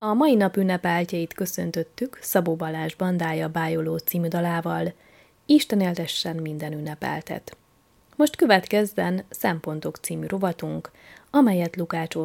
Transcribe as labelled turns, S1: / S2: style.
S1: A mai nap ünnepeltjeit köszöntöttük Szabó Balázs bandája Bájoló című dalával. Isten éltessen minden ünnepeltet. Most következzen Szempontok című rovatunk, amelyet Lukács